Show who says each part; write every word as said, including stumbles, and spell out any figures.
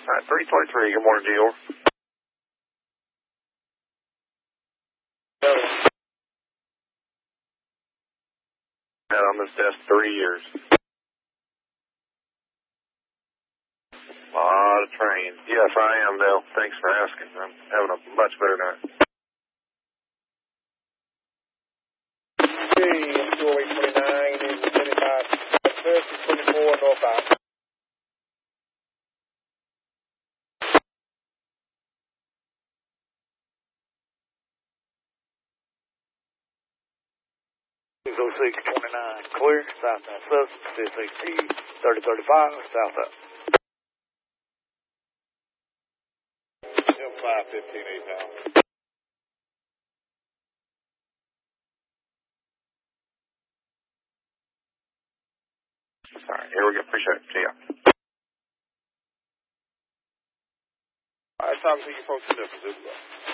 Speaker 1: All right, three twenty-three, good morning, Dior. Been on this desk three years. A lot of trains. Yes, I am, Dale. Thanks for asking. I'm having a much better night.
Speaker 2: Hey, two oh eight twenty-nine, twenty-five, twenty-four, northbound. six oh six twenty-nine, clear, southbound Sussex, six eight T, thirty thirty-five, southbound. five fifteen, eight pounds.
Speaker 1: All right, here we go. Appreciate it. See ya.
Speaker 2: All right, talking to you folks in Memphis as well.